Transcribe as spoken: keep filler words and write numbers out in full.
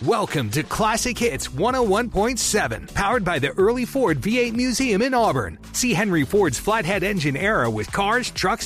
Welcome to Classic Hits one oh one point seven, powered by the Early Ford V eight Museum in Auburn. See Henry Ford's flathead engine era with cars, trucks,